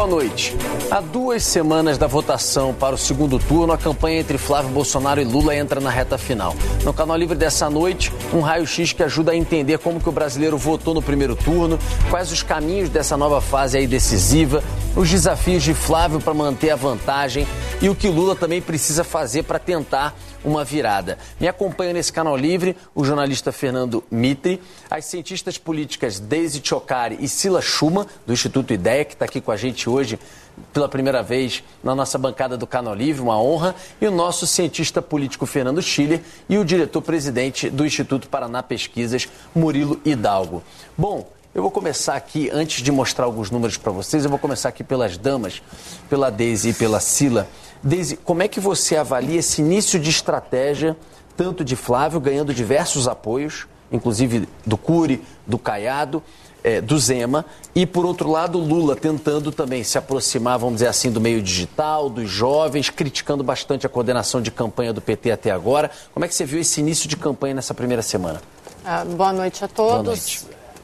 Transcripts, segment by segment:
Boa noite. Há 2 semanas da votação para o segundo turno, a campanha entre Flávio Bolsonaro e Lula entra na reta final. No Canal Livre dessa noite, um raio-x que ajuda a entender como que o brasileiro votou no primeiro turno, quais os caminhos dessa nova fase aí decisiva, os desafios de Flávio para manter a vantagem e o que Lula também precisa fazer para tentar uma virada. Me acompanha nesse Canal Livre o jornalista Fernando Mitre, as cientistas políticas Deise Ciocari e Cila Schumann, do Instituto Ideia, que está aqui com a gente hoje pela primeira vez na nossa bancada do Canal Livre, uma honra, e o nosso cientista político Fernando Schiller e o diretor-presidente do Instituto Paraná Pesquisas, Murilo Hidalgo. Bom, eu vou começar aqui, antes de mostrar alguns números para vocês, eu vou começar aqui pelas damas, pela Deise e pela Cila. Deise, como é que você avalia esse início de estratégia, tanto de Flávio, ganhando diversos apoios, inclusive do Cury, do Caiado, do Zema, e, por outro lado, Lula tentando também se aproximar, vamos dizer assim, do meio digital, dos jovens, criticando bastante a coordenação de campanha do PT até agora. Como é que você viu esse início de campanha nessa primeira semana? Boa noite a todos. Boa noite.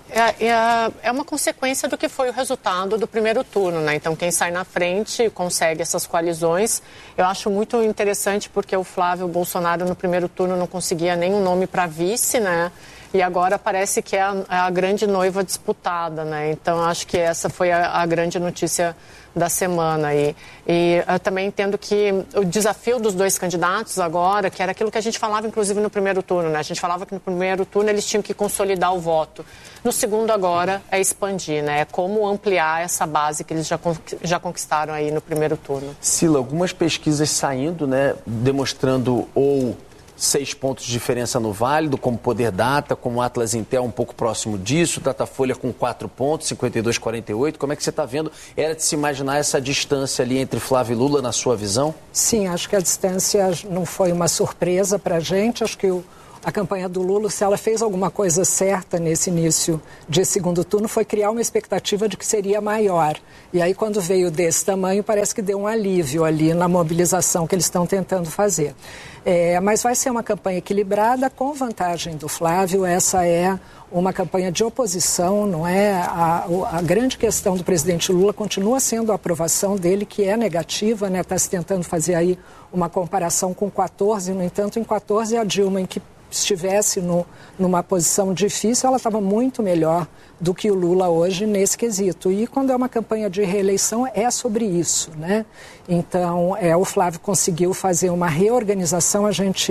É uma consequência do que foi o resultado do primeiro turno, né? Então, quem sai na frente consegue essas coalizões. Eu acho muito interessante porque o Flávio Bolsonaro no primeiro turno não conseguia nenhum nome para vice, né? E agora parece que é a grande noiva disputada, né? Então, eu acho que essa foi a grande notícia da semana. E eu também entendo que o desafio dos 2 candidatos agora, que era aquilo que a gente falava, inclusive, no primeiro turno, né? A gente falava que no primeiro turno eles tinham que consolidar o voto. No segundo, agora, é expandir, né? É como ampliar essa base que eles já conquistaram aí no primeiro turno. Cila, algumas pesquisas saindo, né? Demonstrando ou 6 pontos de diferença no válido, como Poder Data, como Atlas Intel um pouco próximo disso, Datafolha com 4 pontos, 52-48. Como é que você está vendo? Era de se imaginar essa distância ali entre Flávio e Lula, na sua visão? Sim, acho que a distância não foi uma surpresa para a gente. Acho que a campanha do Lula, se ela fez alguma coisa certa nesse início de segundo turno, foi criar uma expectativa de que seria maior. E aí, quando veio desse tamanho, parece que deu um alívio ali na mobilização que eles estão tentando fazer. Mas vai ser uma campanha equilibrada, com vantagem do Flávio. Essa é uma campanha de oposição, não é? A grande questão do presidente Lula continua sendo a aprovação dele, que é negativa, né? Está se tentando fazer aí uma comparação com 14, no entanto, em 14 a Dilma, em que estivesse numa posição difícil, ela estava muito melhor do que o Lula hoje nesse quesito. E quando é uma campanha de reeleição, é sobre isso, né? Então, o Flávio conseguiu fazer uma reorganização.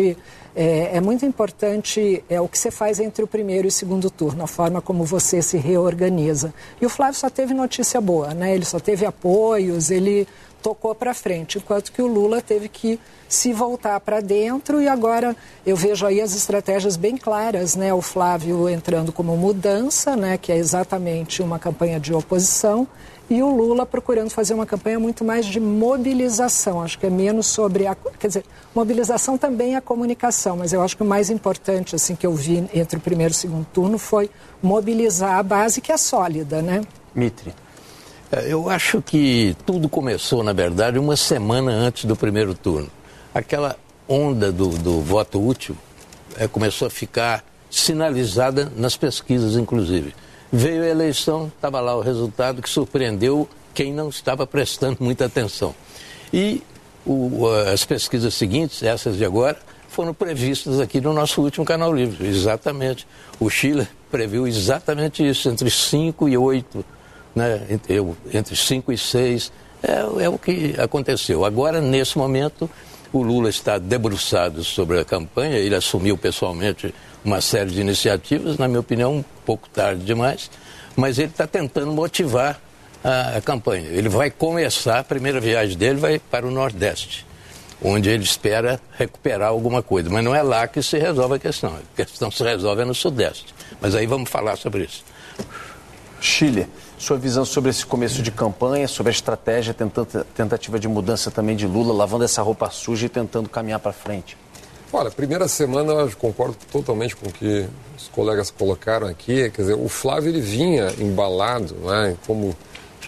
É muito importante o que você faz entre o primeiro e o segundo turno, a forma como você se reorganiza. E o Flávio só teve notícia boa, né? Ele só teve apoios, ele tocou para frente, enquanto que o Lula teve que se voltar para dentro. E agora eu vejo aí as estratégias bem claras, né? O Flávio entrando como mudança, né? Que é exatamente uma campanha de oposição, e o Lula procurando fazer uma campanha muito mais de mobilização. Acho que é menos sobre quer dizer, mobilização também é comunicação, mas eu acho que o mais importante, assim, que eu vi entre o primeiro e o segundo turno foi mobilizar a base, que é sólida, né? Mitre. Eu acho que tudo começou, na verdade, uma semana antes do primeiro turno. Aquela onda do voto útil começou a ficar sinalizada nas pesquisas, inclusive. Veio a eleição, estava lá o resultado que surpreendeu quem não estava prestando muita atenção. E as pesquisas seguintes, essas de agora, foram previstas aqui no nosso último Canal Livre. Exatamente. O Schiller previu exatamente isso, entre 5 e 8. Né, entre 5 e 6, é o que aconteceu. Agora, nesse momento, o Lula está debruçado sobre a campanha, ele assumiu pessoalmente uma série de iniciativas, na minha opinião, um pouco tarde demais, mas ele está tentando motivar a campanha. Ele vai começar, a primeira viagem dele vai para o Nordeste, onde ele espera recuperar alguma coisa, mas não é lá que se resolve a questão se resolve no Sudeste. Mas aí vamos falar sobre isso. Schiller, sua visão sobre esse começo de campanha, sobre a estratégia, tentativa de mudança também de Lula, lavando essa roupa suja e tentando caminhar para frente. Olha, primeira semana eu concordo totalmente com o que os colegas colocaram aqui. Quer dizer, o Flávio ele vinha embalado, né, como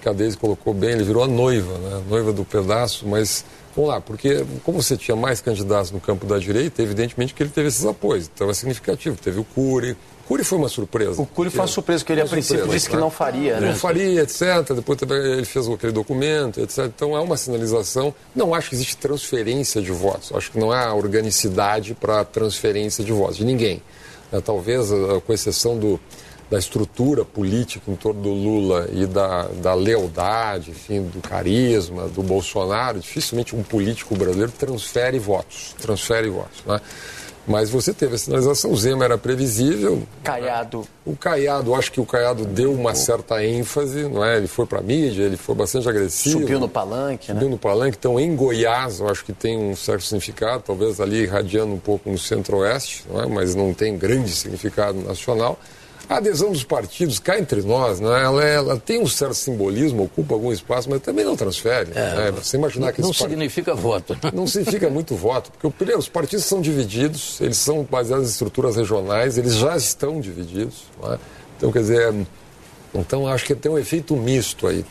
que a Deise colocou bem, ele virou a noiva, né? A noiva do pedaço, mas vamos lá, porque como você tinha mais candidatos no campo da direita, evidentemente que ele teve esses apoios, então é significativo. Teve o Cury. Cury foi uma surpresa. O Cury foi uma surpresa, porque ele a princípio disse que não faria. Não faria, etc. Depois ele fez aquele documento, etc. Então é uma sinalização. Não acho que existe transferência de votos. Acho que não há organicidade para transferência de votos, de ninguém. Talvez, com exceção da estrutura política em torno do Lula e da lealdade, enfim, do carisma, do Bolsonaro, dificilmente um político brasileiro transfere votos, né? Mas você teve a sinalização, o Zema era previsível. Caiado. O Caiado, acho que o Caiado deu uma certa ênfase, não é? Ele foi para a mídia, ele foi bastante agressivo. Subiu no palanque, né? Subiu no palanque. Então, em Goiás, eu acho que tem um certo significado, talvez ali irradiando um pouco no centro-oeste, não é? Mas não tem grande significado nacional. A adesão dos partidos, cá entre nós, né, ela tem um certo simbolismo, ocupa algum espaço, mas também não transfere. Né? Você imaginar que não significa voto. Não significa muito voto, porque primeiro, os partidos são divididos, eles são baseados em estruturas regionais, eles já estão divididos. Né? Então, quer dizer, acho que tem um efeito misto aí,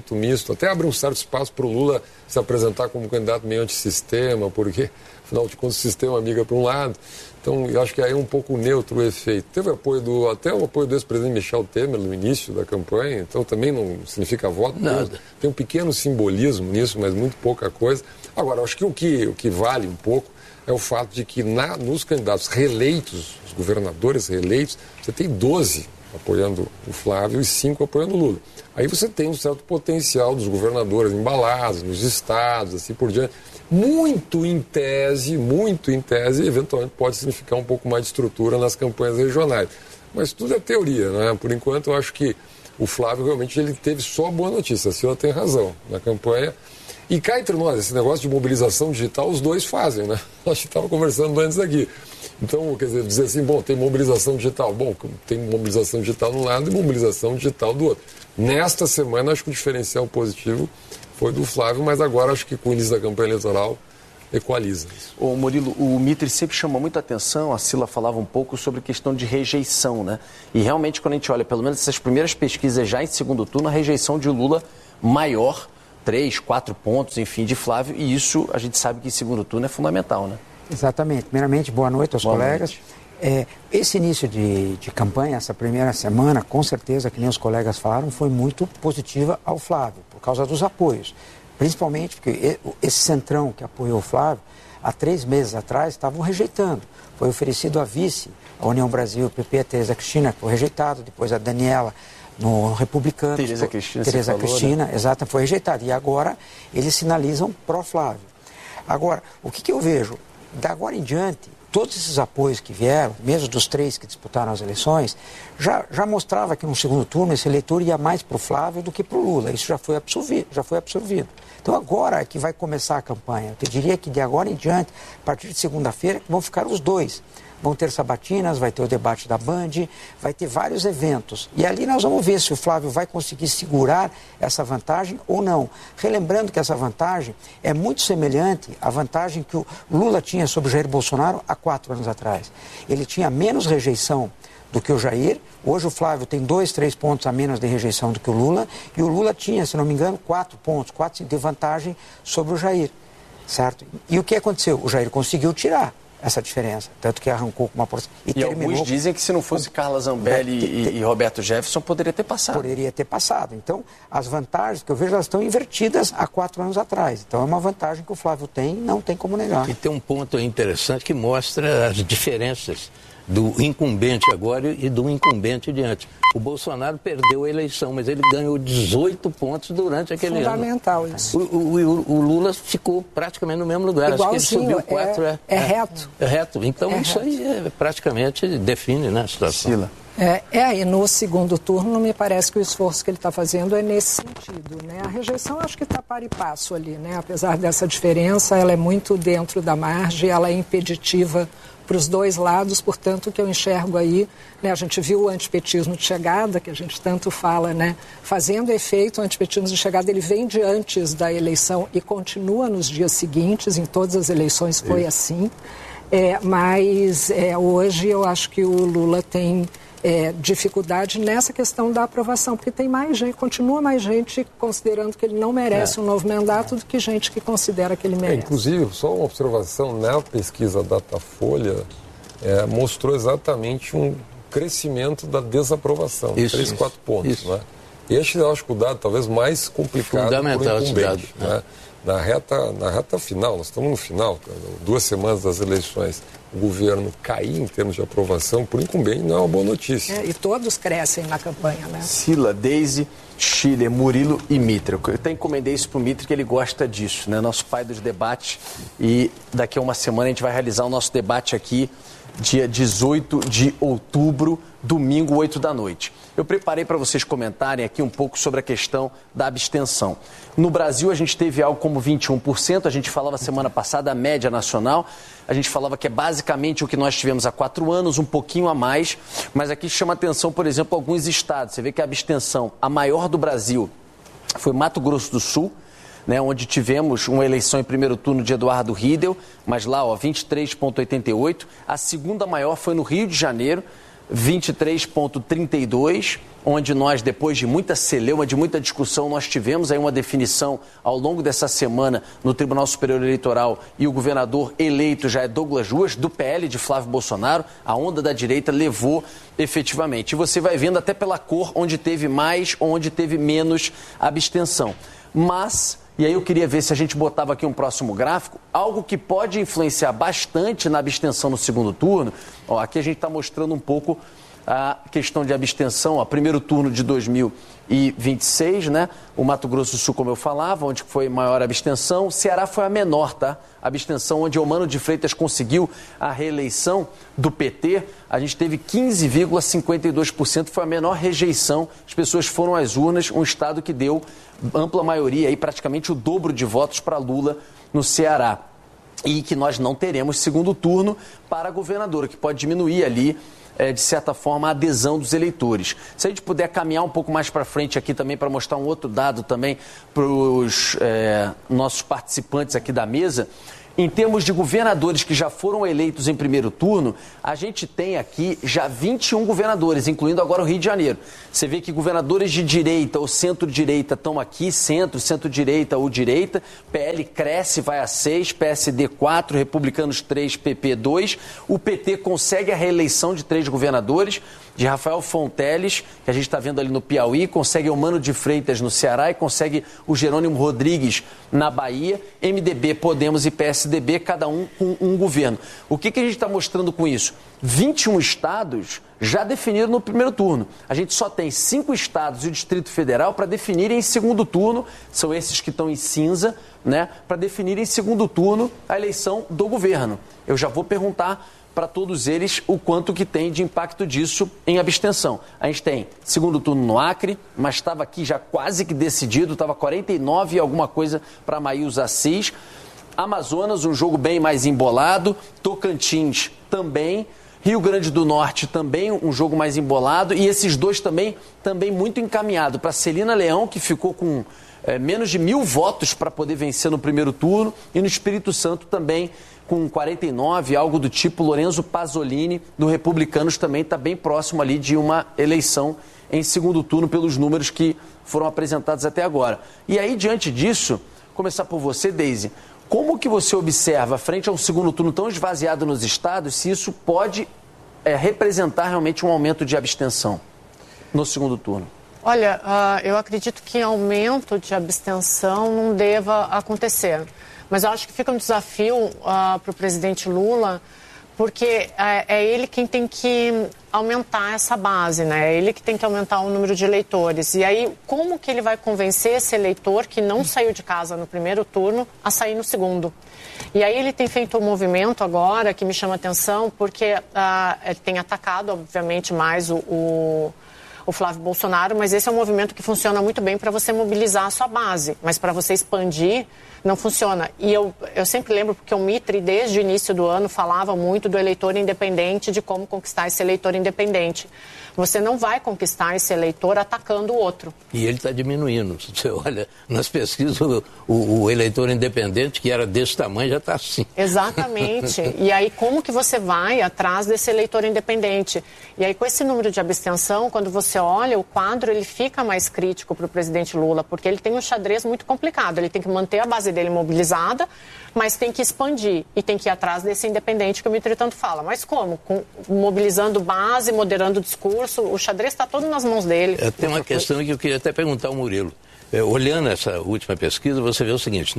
até abre um certo espaço para o Lula se apresentar como candidato meio antissistema, porque, afinal de contas, o sistema amiga para um lado. Então, eu acho que aí é um pouco neutro o efeito. Teve até o apoio do ex-presidente Michel Temer no início da campanha, então também não significa voto. Nada. Tem um pequeno simbolismo nisso, mas muito pouca coisa. Agora, acho que o que vale um pouco é o fato de que nos candidatos reeleitos, os governadores reeleitos, você tem 12 apoiando o Flávio e 5 apoiando o Lula. Aí você tem um certo potencial dos governadores embalados, nos estados, assim por diante. Muito em tese, eventualmente pode significar um pouco mais de estrutura nas campanhas regionais. Mas tudo é teoria, né? Por enquanto, eu acho que o Flávio realmente ele teve só boa notícia. A Cila tem razão na campanha. E cá entre nós, esse negócio de mobilização digital, os dois fazem, né? A gente estava conversando antes aqui. Então, quer dizer assim, tem mobilização digital. Bom, tem mobilização digital de um lado e mobilização digital do outro. Nesta semana, acho que o diferencial positivo foi do Flávio, mas agora acho que com o início da campanha eleitoral equaliza isso. Ô Murilo, o Mitre sempre chamou muita atenção, a Cila falava um pouco sobre a questão de rejeição, né? E realmente quando a gente olha, pelo menos essas primeiras pesquisas já em segundo turno, a rejeição de Lula maior, 3, 4 pontos, enfim, de Flávio, e isso a gente sabe que em segundo turno é fundamental, né? Exatamente. Primeiramente, boa noite aos colegas. Esse início de campanha, essa primeira semana, com certeza, que nem os colegas falaram, foi muito positiva ao Flávio, por causa dos apoios. Principalmente porque esse centrão que apoiou o Flávio, há 3 meses atrás, estavam rejeitando. Foi oferecido a vice, a União Brasil, o PP, a Tereza Cristina, que foi rejeitado, depois a Daniela, no Republicano. Tereza Cristina, né? Exato, foi rejeitada. E agora eles sinalizam pró-Flávio. Agora, o que eu vejo? Da agora em diante, todos esses apoios que vieram, mesmo dos 3 que disputaram as eleições, já mostrava que no segundo turno esse eleitor ia mais para o Flávio do que para o Lula. Isso já foi absorvido. Então agora é que vai começar a campanha. Eu diria que de agora em diante, a partir de segunda-feira, vão ficar os dois. Vão ter sabatinas, vai ter o debate da Band, vai ter vários eventos. E ali nós vamos ver se o Flávio vai conseguir segurar essa vantagem ou não. Relembrando que essa vantagem é muito semelhante à vantagem que o Lula tinha sobre o Jair Bolsonaro há 4 anos atrás. Ele tinha menos rejeição do que o Jair. Hoje o Flávio tem 2, 3 pontos a menos de rejeição do que o Lula. E o Lula tinha, se não me engano, 4 pontos, 4 de vantagem sobre o Jair. Certo? E o que aconteceu? O Jair conseguiu tirar essa diferença, tanto que arrancou com uma porção. E alguns dizem que se não fosse Carla Zambelli e Roberto Jefferson, poderia ter passado. Poderia ter passado. Então, as vantagens que eu vejo, elas estão invertidas há 4 anos atrás. Então, é uma vantagem que o Flávio tem, não tem como negar. E tem um ponto interessante que mostra as diferenças do incumbente agora e do incumbente de antes. O Bolsonaro perdeu a eleição, mas ele ganhou 18 pontos durante aquele ano. Fundamental isso. O Lula ficou praticamente no mesmo lugar. Igualzinho, acho que ele subiu 4. É reto. É reto. Então isso aí praticamente define, né, a situação. Sila. Aí no segundo turno, me parece que o esforço que ele está fazendo é nesse sentido, né? A rejeição acho que está par e passo ali, né? Apesar dessa diferença, ela é muito dentro da margem, ela é impeditiva para os dois lados, portanto, o que eu enxergo aí, né, a gente viu o antipetismo de chegada, que a gente tanto fala, né, fazendo efeito, o antipetismo de chegada, ele vem de antes da eleição e continua nos dias seguintes, em todas as eleições foi assim, mas hoje eu acho que o Lula tem dificuldade nessa questão da aprovação, porque tem mais gente, continua mais gente considerando que ele não merece um novo mandato do que gente que considera que ele merece. Inclusive, só uma observação, na pesquisa Datafolha, mostrou exatamente um crescimento da desaprovação, 3, 4 pontos. Né? Este eu acho que o dado talvez mais complicado para o incumbente. Né? Na reta final, nós estamos no final, 2 semanas das eleições, o governo cair em termos de aprovação, por incumbente, não é uma boa notícia. E todos crescem na campanha, né? Sila, Deise, Schiller, Murilo e Mitre. Eu até encomendei isso para o Mitre, que ele gosta disso, né? Nosso pai dos debates. E daqui a uma semana a gente vai realizar o nosso debate aqui, dia 18 de outubro, domingo, 8 da noite. Eu preparei para vocês comentarem aqui um pouco sobre a questão da abstenção. No Brasil, a gente teve algo como 21%, a gente falava semana passada a média nacional, a gente falava que é basicamente o que nós tivemos há 4 anos, um pouquinho a mais, mas aqui chama atenção, por exemplo, alguns estados. Você vê que a abstenção, a maior do Brasil, foi Mato Grosso do Sul, né, onde tivemos uma eleição em primeiro turno de Eduardo Riedel, mas lá, 23,88%. A segunda maior foi no Rio de Janeiro, 23,32%, onde nós, depois de muita celeuma, de muita discussão, nós tivemos aí uma definição ao longo dessa semana no Tribunal Superior Eleitoral, e o governador eleito já é Douglas Ruas, do PL de Flávio Bolsonaro. A onda da direita levou efetivamente. E você vai vendo até pela cor onde teve mais ou onde teve menos abstenção. Mas, e aí eu queria ver se a gente botava aqui um próximo gráfico, algo que pode influenciar bastante na abstenção no segundo turno. Aqui a gente está mostrando um pouco a questão de abstenção, primeiro turno de 2026, né? O Mato Grosso do Sul, como eu falava, onde foi maior abstenção. O Ceará foi a menor, tá? A abstenção, onde Eumano de Freitas conseguiu a reeleição do PT, a gente teve 15,52%, foi a menor rejeição. As pessoas foram às urnas, um estado que deu ampla maioria, aí praticamente o dobro de votos para Lula no Ceará. E que nós não teremos segundo turno para governador, que pode diminuir ali, de certa forma, a adesão dos eleitores. Se a gente puder caminhar um pouco mais para frente aqui também, para mostrar um outro dado também para os nossos participantes aqui da mesa. Em termos de governadores que já foram eleitos em primeiro turno, a gente tem aqui já 21 governadores, incluindo agora o Rio de Janeiro. Você vê que governadores de direita ou centro-direita estão aqui, centro-direita ou direita. PL cresce, vai a 6, PSD 4, Republicanos 3, PP 2. O PT consegue a reeleição de 3 governadores, de Rafael Fonteles, que a gente está vendo ali no Piauí, consegue Eumano de Freitas no Ceará e consegue o Jerônimo Rodrigues na Bahia. MDB, Podemos e PSDB, cada um com um governo. O que a gente está mostrando com isso? 21 estados já definiram no primeiro turno. A gente só tem 5 estados e o Distrito Federal para definirem em segundo turno, são esses que estão em cinza, né, para definir em segundo turno a eleição do governo. Eu já vou perguntar para todos eles o quanto que tem de impacto disso em abstenção. A gente tem segundo turno no Acre, mas estava aqui já quase que decidido, estava 49 e alguma coisa para Maíus Assis. Amazonas, um jogo bem mais embolado. Tocantins também. Rio Grande do Norte também um jogo mais embolado. E esses dois também muito encaminhado para Celina Leão, que ficou com menos de 1.000 votos para poder vencer no primeiro turno. E no Espírito Santo também com 49, algo do tipo. Lorenzo Pasolini, do Republicanos, também está bem próximo ali de uma eleição em segundo turno pelos números que foram apresentados até agora. E aí, diante disso, começar por você, Deise, como que você observa, frente a um segundo turno tão esvaziado nos estados, se isso pode representar realmente um aumento de abstenção no segundo turno? Olha, eu acredito que aumento de abstenção não deva acontecer. Mas eu acho que fica um desafio para o presidente Lula, porque é ele quem tem que aumentar essa base, né? É ele que tem que aumentar o número de eleitores. E aí, como que ele vai convencer esse eleitor que não saiu de casa no primeiro turno a sair no segundo? E aí ele tem feito um movimento agora que me chama atenção, porque ele tem atacado, obviamente, mais o o Flávio Bolsonaro, mas esse é um movimento que funciona muito bem para você mobilizar a sua base, mas para você expandir não funciona. E eu sempre lembro, porque o Mitre, desde o início do ano, falava muito do eleitor independente, de como conquistar esse eleitor independente. Você não vai conquistar esse eleitor atacando o outro. E ele está diminuindo. Você olha, nas pesquisas, o eleitor independente, que era desse tamanho, já está assim. Exatamente. E aí, como que você vai atrás desse eleitor independente? E aí, com esse número de abstenção, quando você olha, o quadro ele fica mais crítico para o presidente Lula, porque ele tem um xadrez muito complicado. Ele tem que manter a base dele mobilizada, mas tem que expandir e tem que ir atrás desse independente que o Mitre tanto fala. Mas como? Mobilizando base, moderando o discurso, o xadrez está todo nas mãos dele. Tem uma questão que eu queria até perguntar ao Murilo. Olhando essa última pesquisa, você vê o seguinte,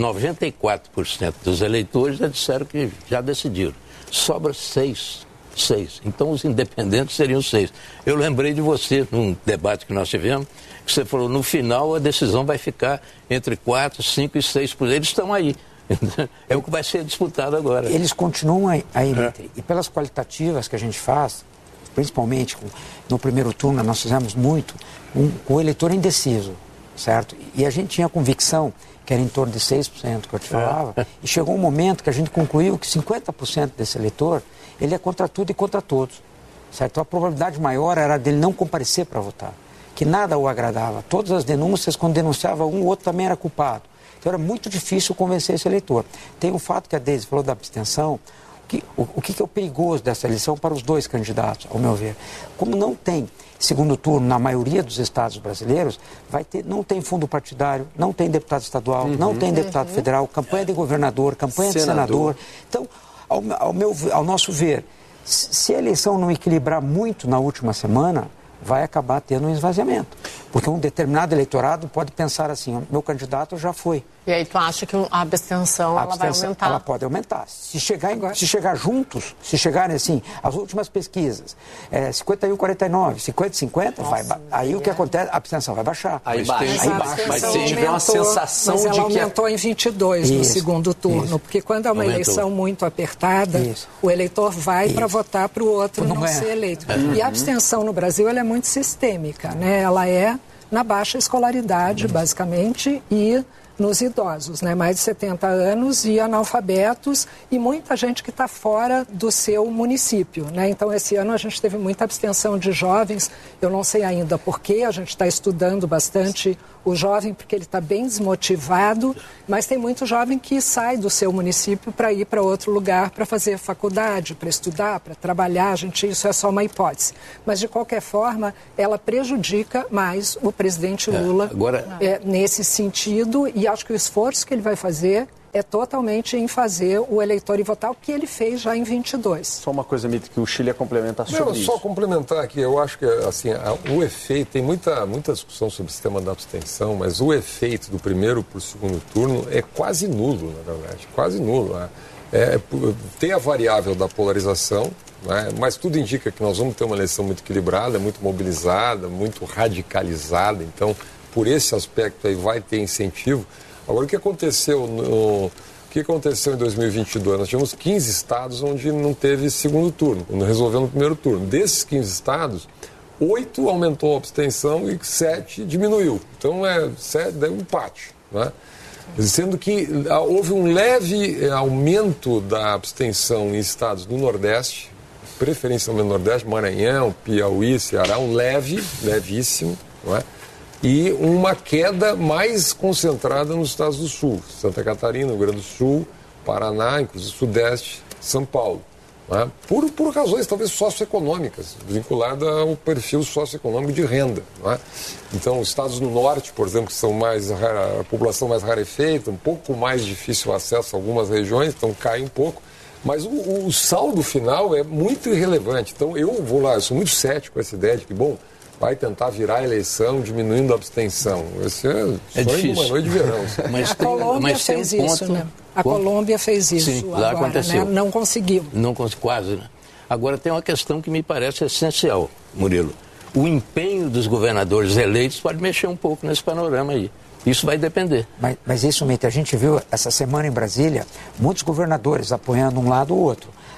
94% dos eleitores já disseram que já decidiram. Sobra 6. Então os independentes seriam 6. Eu lembrei de você, num debate que nós tivemos, que você falou, no final a decisão vai ficar entre 4, 5 e 6%. Eles estão aí. É o que vai ser disputado agora. Eles continuam aí, Mitre. E pelas qualitativas que a gente faz, principalmente no primeiro turno, nós fizemos muito com o eleitor indeciso, certo? E a gente tinha convicção que era em torno de 6%, que eu te falava, e chegou um momento que a gente concluiu que 50% desse eleitor, ele é contra tudo e contra todos, certo? Então a probabilidade maior era dele não comparecer para votar, que nada o agradava. Todas as denúncias, quando denunciava um, o outro também era culpado. Então era muito difícil convencer esse eleitor. Tem um fato que a Deise falou da abstenção. O que é o perigoso dessa eleição para os dois candidatos, ao meu ver? Como não tem segundo turno na maioria dos estados brasileiros, não tem fundo partidário, não tem deputado estadual, não tem deputado federal, campanha de governador, campanha de senador. Então, ao nosso ver, se a eleição não equilibrar muito na última semana, vai acabar tendo um esvaziamento. Porque um determinado eleitorado pode pensar assim, meu candidato já foi. E aí tu acha que a abstenção, ela vai aumentar? Ela pode aumentar. Se chegar juntos, se chegarem assim, as últimas pesquisas, 51-49, 50-50, aí o que acontece, a abstenção vai baixar. Aí baixa. Mas se tiver uma sensação de que... ela aumentou em 22 no segundo turno, porque quando é uma eleição muito apertada, o eleitor vai para votar para o outro não ser eleito. E a abstenção no Brasil, ela é muito sistêmica, né? Ela é na baixa escolaridade, basicamente, e nos idosos, né? Mais de 70 anos e analfabetos e muita gente que está fora do seu município, né? Então, esse ano a gente teve muita abstenção de jovens, eu não sei ainda por quê, a gente está estudando bastante o jovem porque ele está bem desmotivado, mas tem muito jovem que sai do seu município para ir para outro lugar para fazer faculdade, para estudar, para trabalhar, isso é só uma hipótese. Mas, de qualquer forma, ela prejudica mais o presidente Lula nesse sentido e acho que o esforço que ele vai fazer é totalmente em fazer o eleitor ir votar, o que ele fez já em 22. Só uma coisa, Mitre, que o Chile ia complementar sobre isso. Só complementar aqui, eu acho que assim, o efeito, tem muita discussão sobre o sistema da abstenção, mas o efeito do primeiro para o segundo turno é quase nulo, na verdade, quase nulo. Né? Tem a variável da polarização, né? Mas tudo indica que nós vamos ter uma eleição muito equilibrada, muito mobilizada, muito radicalizada, então, por esse aspecto aí vai ter incentivo. Agora, o que aconteceu em 2022? Nós tivemos 15 estados onde não teve segundo turno, não resolveu no primeiro turno. Desses 15 estados, 8 aumentou a abstenção e 7 diminuiu. Então, deu um empate, né? Sendo que houve um leve aumento da abstenção em estados do Nordeste, preferencialmente no Nordeste, Maranhão, Piauí, Ceará, levíssimo, não é? E uma queda mais concentrada nos estados do Sul, Santa Catarina, Rio Grande do Sul, Paraná, inclusive Sudeste, São Paulo. Né? Por razões talvez socioeconômicas, vinculadas ao perfil socioeconômico de renda. Né? Então, os estados do Norte, por exemplo, que são a população mais rarefeita, um pouco mais difícil o acesso a algumas regiões, então cai um pouco. Mas o saldo final é muito irrelevante. Então, eu sou muito cético com essa ideia de que, vai tentar virar a eleição diminuindo a abstenção. Esse é difícil. Uma noite de verão. A Colômbia fez isso, né? A Colômbia fez isso. Sim, lá agora, aconteceu. Né? Não conseguiu. Quase, né? Agora tem uma questão que me parece essencial, Murilo. O empenho dos governadores eleitos pode mexer um pouco nesse panorama aí. Isso vai depender. Mas isso, Mitre, a gente viu essa semana em Brasília muitos governadores apoiando um lado ou outro.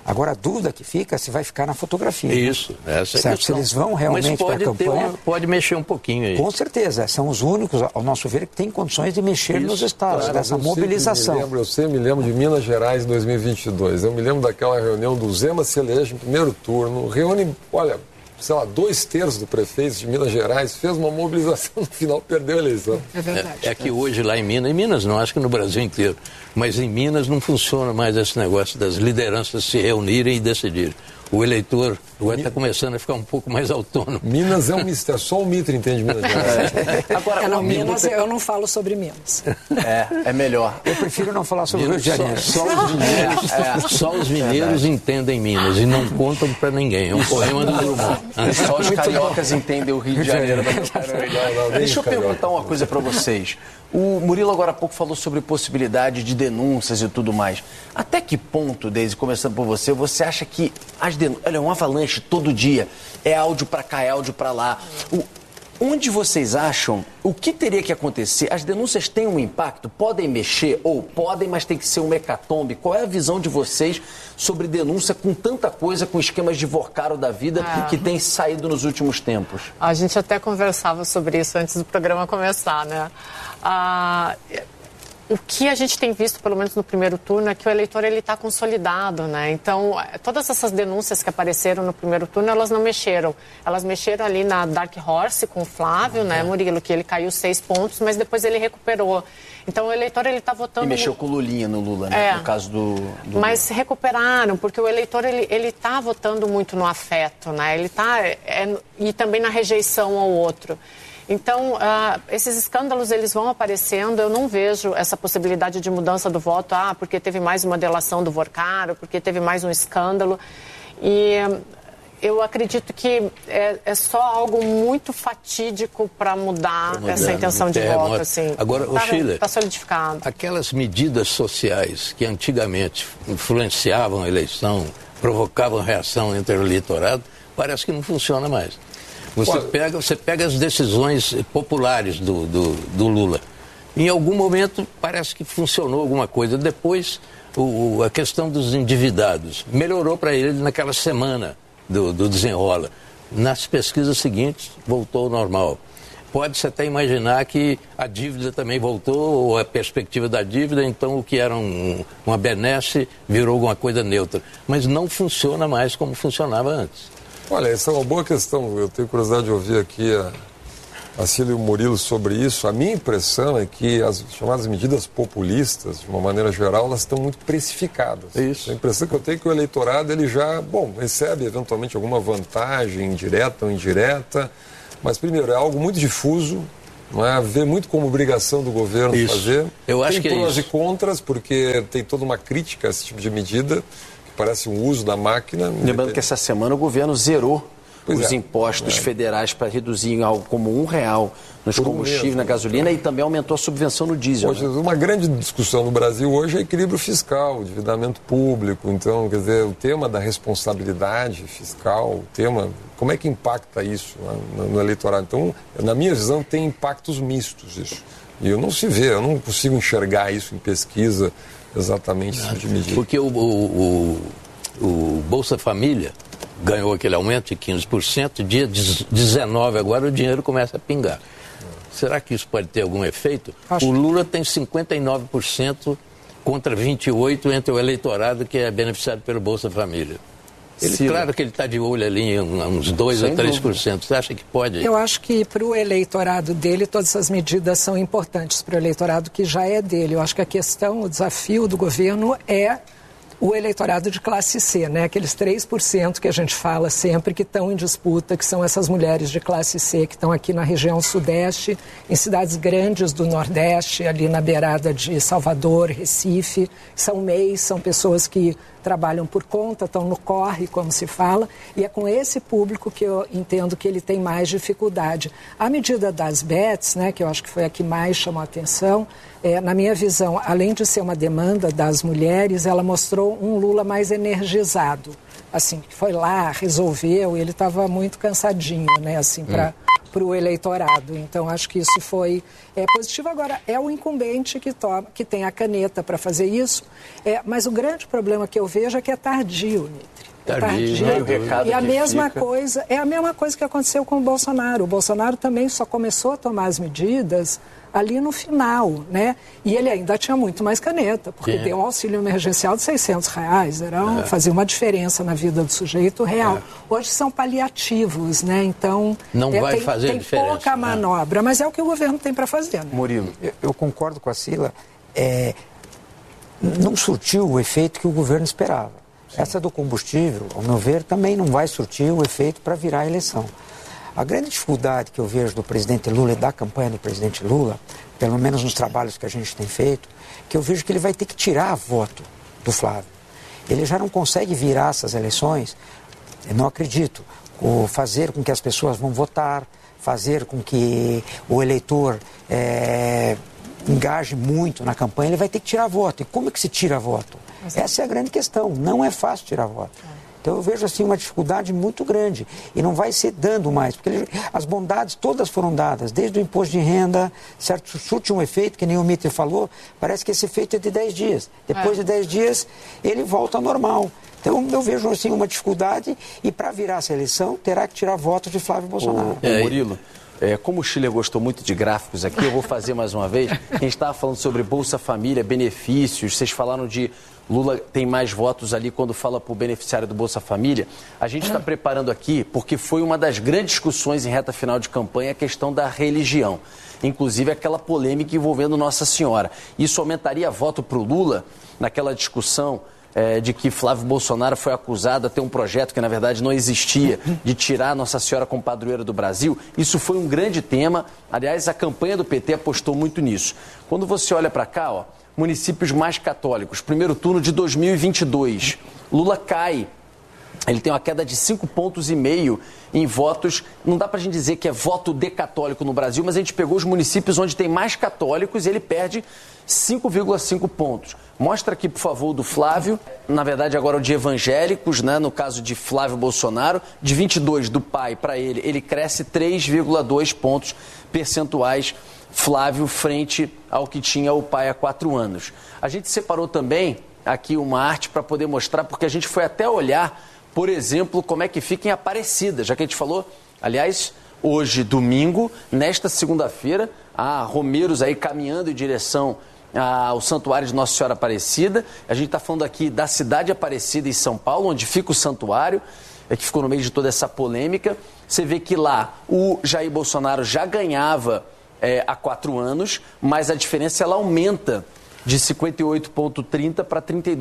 Agora, a dúvida que fica é se vai ficar na fotografia. Isso, essa é a questão. Se eles vão realmente para a campanha... Pode mexer um pouquinho aí. Com certeza, são os únicos, ao nosso ver, que têm condições de mexer nos estados, dessa mobilização. Eu me lembro de Minas Gerais em 2022. Eu me lembro daquela reunião do Zema se elege no primeiro turno, reúne, olha, sei lá, 2/3 do prefeito de Minas Gerais, fez uma mobilização, no final perdeu a eleição. É verdade. É que hoje lá em Minas não, acho que no Brasil inteiro, mas em Minas não funciona mais esse negócio das lideranças se reunirem e decidirem. O eleitor está começando a ficar um pouco mais autônomo. Minas é um mistério, só o Mitre entende Minas Gerais. Agora, Minas, eu não falo sobre Minas. É melhor. Eu prefiro não falar sobre o Rio de Janeiro. Só os mineiros entendem Minas e não contam para ninguém. É um poema do Drummond. Só os cariocas entendem o Rio de Janeiro. Deixa eu perguntar uma coisa para vocês. O Murilo agora há pouco falou sobre possibilidade de denúncias e tudo mais. Até que ponto, Deise, começando por você acha que as denúncias... Olha, um avalanche todo dia. É áudio para cá, é áudio para lá. Onde vocês acham, o que teria que acontecer? As denúncias têm um impacto? Podem mexer? Ou podem, mas tem que ser um hecatombe? Qual é a visão de vocês sobre denúncia com tanta coisa, com esquemas de Vorcaro da vida que tem saído nos últimos tempos? A gente até conversava sobre isso antes do programa começar, né? O que a gente tem visto, pelo menos no primeiro turno, é que o eleitor está consolidado, né? Então, todas essas denúncias que apareceram no primeiro turno, elas não mexeram. Elas mexeram ali na Dark Horse com o Flávio, né, Murilo, que ele caiu 6 pontos, mas depois ele recuperou. Então, o eleitor está votando... E mexeu com o Lulinha no Lula, né? No caso do Mas se recuperaram, porque o eleitor ele está votando muito no afeto, né? Ele está... e também na rejeição ao outro. Então, esses escândalos, eles vão aparecendo. Eu não vejo essa possibilidade de mudança do voto, porque teve mais uma delação do Vorcaro, porque teve mais um escândalo. E eu acredito que é só algo muito fatídico para mudar essa intenção de voto. Assim. Agora, está solidificado. Aquelas medidas sociais que antigamente influenciavam a provocavam reação entre o eleitorado, parece que não funciona mais. Você pega as decisões populares do Lula. Em algum momento parece que funcionou alguma coisa. Depois, a questão dos endividados melhorou para ele naquela semana do desenrola. Nas pesquisas seguintes, voltou ao normal. Pode-se até imaginar que a dívida também voltou, ou a perspectiva da dívida, então o que era uma benesse virou alguma coisa neutra. Mas não funciona mais como funcionava antes. Olha, essa é uma boa questão. Eu tenho curiosidade de ouvir aqui a Cília e o Murilo sobre isso. A minha impressão é que as chamadas medidas populistas, de uma maneira geral, elas estão muito precificadas. Isso. A impressão que eu tenho é que o eleitorado, ele já, recebe eventualmente alguma vantagem, direta ou indireta, mas, primeiro, é algo muito difuso, não é? Vê muito como obrigação do governo fazer. Eu acho que tem prós e contras, porque tem toda uma crítica a esse tipo de medida, parece um uso da máquina. Lembrando que essa semana o governo zerou os impostos federais para reduzir em algo como R$1 nos combustíveis, na gasolina, e também aumentou a subvenção no diesel. Hoje, uma grande discussão no Brasil hoje é equilíbrio fiscal, endividamento público. Então, quer dizer, o tema da responsabilidade fiscal, como é que impacta isso no eleitorado? Então, na minha visão, tem impactos mistos isso. E eu não consigo enxergar isso em pesquisa, exatamente esse tipo de medida. Porque o Bolsa Família ganhou aquele aumento de 15%, dia 19 agora o dinheiro começa a pingar. Será que isso pode ter algum efeito? O Lula tem 59% contra 28% entre o eleitorado que é beneficiado pelo Bolsa Família. Claro que ele está de olho ali em uns 2% a 3%. Você acha que pode? Eu acho que para o eleitorado dele, todas essas medidas são importantes para o eleitorado que já é dele. Eu acho que o desafio do governo é o eleitorado de classe C, né? Aqueles 3% que a gente fala sempre que estão em disputa, que são essas mulheres de classe C que estão aqui na região sudeste, em cidades grandes do Nordeste, ali na beirada de Salvador, Recife, são MEIs, são pessoas que trabalham por conta, estão no corre, como se fala, e é com esse público que eu entendo que ele tem mais dificuldade. A medida das bets, né, que eu acho que foi a que mais chamou a atenção, na minha visão, além de ser uma demanda das mulheres, ela mostrou um Lula mais energizado, assim, que foi lá, resolveu, e ele estava muito cansadinho, né, assim, para para o eleitorado. Então, acho que isso foi positivo. Agora, é o incumbente que tem a caneta para fazer isso, mas o grande problema que eu vejo é que é tardio, Nitri. Tardio. E a mesma coisa, é a mesma coisa que aconteceu com o Bolsonaro. O Bolsonaro também só começou a tomar as medidas ali no final, né? E ele ainda tinha muito mais caneta, porque deu um auxílio emergencial de R$600, fazia uma diferença na vida do sujeito real. Hoje são paliativos, né? Então, não vai fazer tem diferença, pouca manobra, mas é o que o governo tem para fazer, né? Murilo. Eu concordo com a Cila, não surtiu o efeito que o governo esperava. Essa do combustível, ao meu ver, também não vai surtir o efeito para virar a eleição. A grande dificuldade que eu vejo do presidente Lula e da campanha do presidente Lula, pelo menos nos trabalhos que a gente tem feito, que eu vejo que ele vai ter que tirar voto do Flávio. Ele já não consegue virar essas eleições, eu não acredito, fazer com que as pessoas vão votar, fazer com que o eleitor engaje muito na campanha, ele vai ter que tirar voto. E como é que se tira voto? Essa é a grande questão, não é fácil tirar voto. Então eu vejo assim uma dificuldade muito grande e não vai ser dando mais, porque as bondades todas foram dadas, desde o imposto de renda, certo, surte um efeito, que nem o Mitter falou, parece que esse efeito é de 10 dias. Depois de 10 dias ele volta ao normal. Então eu vejo assim uma dificuldade e para virar essa eleição terá que tirar votos de Flávio Bolsonaro. Murilo, como o Chile gostou muito de gráficos aqui, eu vou fazer mais uma vez. A gente estava falando sobre Bolsa Família, benefícios, vocês falaram de Lula tem mais votos ali quando fala para o beneficiário do Bolsa Família. A gente está preparando aqui porque foi uma das grandes discussões em reta final de campanha a questão da religião. Inclusive aquela polêmica envolvendo Nossa Senhora. Isso aumentaria voto para o Lula naquela discussão de que Flávio Bolsonaro foi acusado a ter um projeto que na verdade não existia, de tirar Nossa Senhora como padroeira do Brasil. Isso foi um grande tema. Aliás, a campanha do PT apostou muito nisso. Quando você olha para cá, municípios mais católicos, primeiro turno de 2022, Lula cai. Ele tem uma queda de 5,5 pontos em votos. Não dá para a gente dizer que é voto de católico no Brasil, mas a gente pegou os municípios onde tem mais católicos e ele perde 5,5 pontos. Mostra aqui, por favor, do Flávio. Na verdade, agora o de evangélicos, né? No caso de Flávio Bolsonaro, de 22 do pai para ele cresce 3,2 pontos percentuais. Flávio frente ao que tinha o pai há 4 anos. A gente separou também aqui uma arte para poder mostrar, porque a gente foi até olhar, por exemplo, como é que fica em Aparecida, já que a gente falou, aliás, hoje, domingo, nesta segunda-feira, há romeiros aí caminhando em direção ao Santuário de Nossa Senhora Aparecida. A gente está falando aqui da cidade de Aparecida, em São Paulo, onde fica o santuário, que ficou no meio de toda essa polêmica. Você vê que lá o Jair Bolsonaro já ganhava há 4 anos, mas a diferença ela aumenta de 58,30 para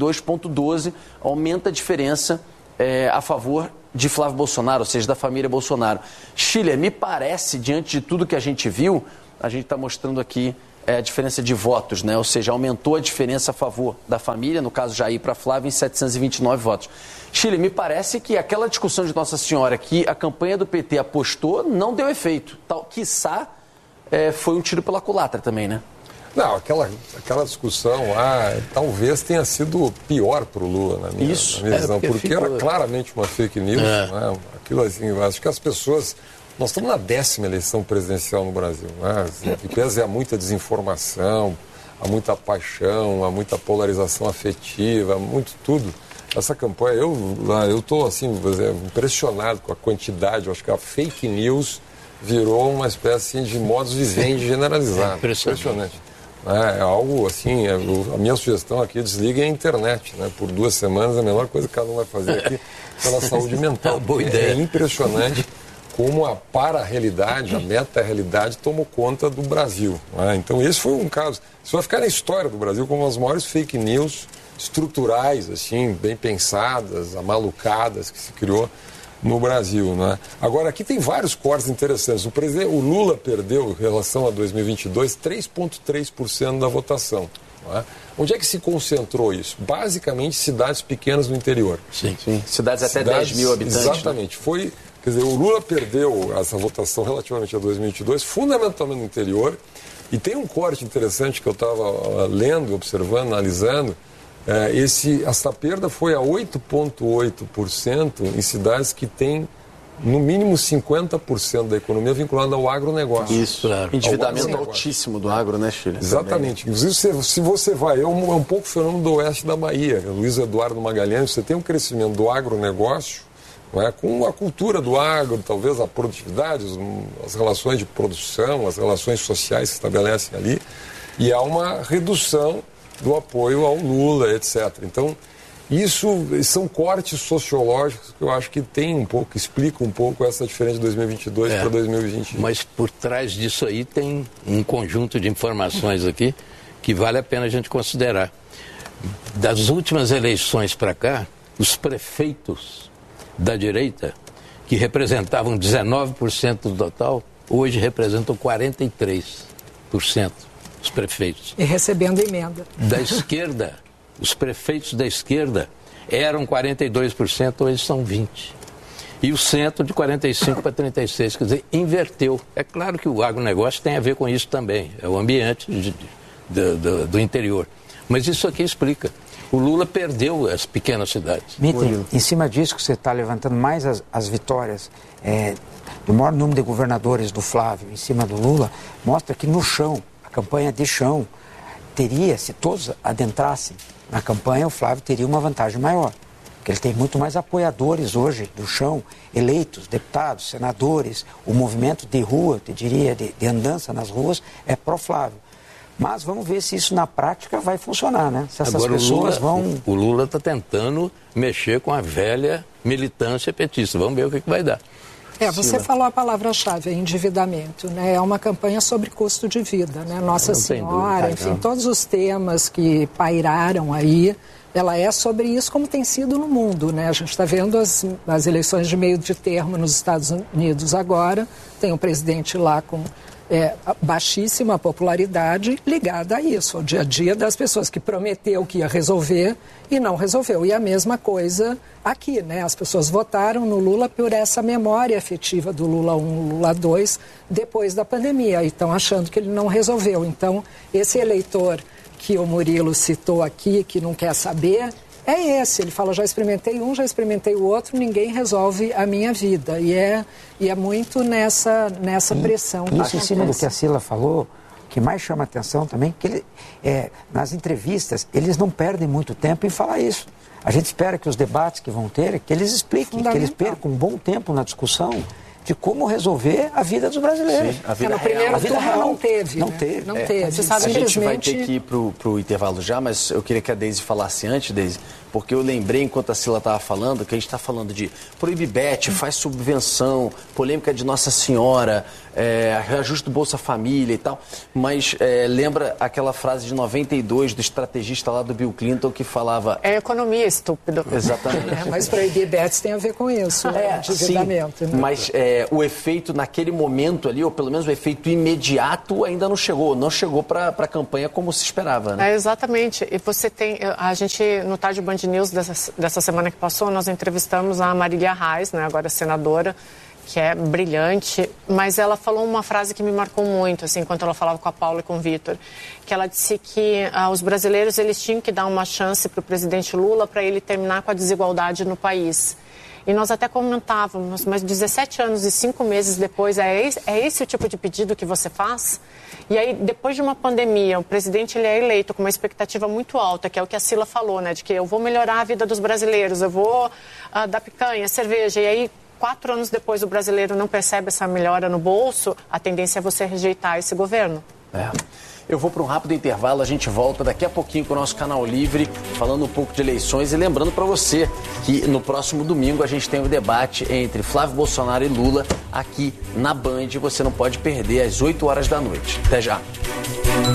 32,12, aumenta a diferença a favor de Flávio Bolsonaro, ou seja, da família Bolsonaro. Chile, me parece, diante de tudo que a gente viu, a gente está mostrando aqui a diferença de votos, né? Ou seja, aumentou a diferença a favor da família, no caso Jair para Flávio, em 729 votos. Chile, me parece que aquela discussão de Nossa Senhora que a campanha do PT apostou não deu efeito. quiçá foi um tiro pela culatra também, né? Não, aquela discussão lá talvez tenha sido pior para o Lula, na minha visão, porque era claramente uma fake news. Né? Aquilo assim, acho que as pessoas... Nós estamos na 10ª eleição presidencial no Brasil, né? Em que pese há muita desinformação, há muita paixão, há muita polarização afetiva, há muito tudo. Essa campanha, eu estou assim, impressionado com a quantidade, eu acho que a fake news virou uma espécie de modus vivendi generalizado. Impressionante. É algo assim, a minha sugestão aqui, desliguem a internet, né? Por 2 semanas, a menor coisa que cada um vai fazer aqui pela saúde mental. Boa ideia. É impressionante como a para-realidade, a meta-realidade tomou conta do Brasil. Né? Então esse foi um caso, isso vai ficar na história do Brasil como as maiores fake news estruturais, assim, bem pensadas, amalucadas que se criou no Brasil. Né? Agora, aqui tem vários cortes interessantes. O Lula perdeu, em relação a 2022, 3,3% da votação. Né? Onde é que se concentrou isso? Basicamente, cidades pequenas do interior. Sim. Cidades até 10 mil habitantes. Exatamente. Né? Quer dizer, o Lula perdeu essa votação relativamente a 2022, fundamentalmente no interior. E tem um corte interessante que eu estava lendo, observando, analisando. Essa perda foi a 8,8% em cidades que têm no mínimo 50% da economia vinculada ao agronegócio. Isso, claro. Endividamento altíssimo do agro, né, Chile? Exatamente. Inclusive, se você vai, é um pouco fenômeno do oeste da Bahia. Luiz Eduardo Magalhães, você tem um crescimento do agronegócio, não é? Com a cultura do agro, talvez a produtividade, as relações de produção, as relações sociais que se estabelecem ali, e há uma redução do apoio ao Lula, etc. Então, isso são cortes sociológicos que eu acho que explicam um pouco essa diferença de 2022 para 2021. Mas por trás disso aí tem um conjunto de informações aqui que vale a pena a gente considerar. Das últimas eleições para cá, os prefeitos da direita, que representavam 19% do total, hoje representam 43% dos prefeitos. E recebendo emenda. Da esquerda, os prefeitos da esquerda eram 42%, hoje são 20%. E o centro de 45% para 36%, quer dizer, inverteu. É claro que o agronegócio tem a ver com isso também, é o ambiente do interior. Mas isso aqui explica. O Lula perdeu as pequenas cidades. Mitre, em cima disso que você está levantando mais as vitórias do maior número de governadores do Flávio em cima do Lula, mostra que no chão, a campanha de chão, teria, se todos adentrassem na campanha, o Flávio teria uma vantagem maior. Porque ele tem muito mais apoiadores hoje do chão, eleitos, deputados, senadores, o movimento de rua, eu diria, de andança nas ruas, é pró-Flávio. Mas vamos ver se isso na prática vai funcionar, né? Se essas pessoas vão... O Lula está tentando mexer com a velha militância petista. Vamos ver o que vai dar. Você falou a palavra-chave, endividamento, né? É uma campanha sobre custo de vida, né? Nossa Senhora, enfim, todos os temas que pairaram aí, ela é sobre isso como tem sido no mundo, né? A gente está vendo as eleições de meio de termo nos Estados Unidos agora, tem um presidente lá com baixíssima popularidade ligada a isso, ao dia a dia das pessoas, que prometeu que ia resolver e não resolveu. E a mesma coisa aqui, né? As pessoas votaram no Lula por essa memória afetiva do Lula 1, Lula 2, depois da pandemia, e estão achando que ele não resolveu. Então, esse eleitor que o Murilo citou aqui, que não quer saber, é esse. Ele fala, já experimentei um, já experimentei o outro, ninguém resolve a minha vida. E é muito nessa pressão. Isso em cima do que a Cila falou, o que mais chama atenção também, que nas entrevistas, eles não perdem muito tempo em falar isso. A gente espera que os debates que vão ter, que eles expliquem, que eles percam um bom tempo na discussão de como resolver a vida dos brasileiros. Sim, a vida no primeiro turno não teve. Não teve. Não teve. Você sabe, a gente vai ter que ir pro intervalo já, mas eu queria que a Deise falasse antes, Deise, porque eu lembrei, enquanto a Cila estava falando, que a gente está falando de proíbe bet, faz subvenção, polêmica de Nossa Senhora, reajuste do Bolsa Família e tal, mas lembra aquela frase de 92 do estrategista lá do Bill Clinton que falava... É economia, estúpido. Exatamente. Mas proibir bets tem a ver com isso, endividamento. Sim, né? Mas o efeito naquele momento ali, ou pelo menos o efeito imediato, ainda não chegou para a campanha como se esperava, né? Exatamente. E você tem... A gente, no Tarde Band News dessa semana que passou, nós entrevistamos a Marília Reis, né, agora senadora, que é brilhante, mas ela falou uma frase que me marcou muito, assim, enquanto ela falava com a Paula e com o Vitor, que ela disse que os brasileiros, eles tinham que dar uma chance para o presidente Lula para ele terminar com a desigualdade no país. E nós até comentávamos, mas 17 anos e 5 meses depois, é esse o tipo de pedido que você faz? E aí, depois de uma pandemia, o presidente ele é eleito com uma expectativa muito alta, que é o que a Cila falou, né? De que eu vou melhorar a vida dos brasileiros, eu vou dar picanha, cerveja. E aí, 4 anos depois, o brasileiro não percebe essa melhora no bolso, a tendência é você rejeitar esse governo. Eu vou para um rápido intervalo, a gente volta daqui a pouquinho com o nosso Canal Livre, falando um pouco de eleições e lembrando para você que no próximo domingo a gente tem o debate entre Flávio Bolsonaro e Lula aqui na Band. Você não pode perder às 8 horas da noite. Até já.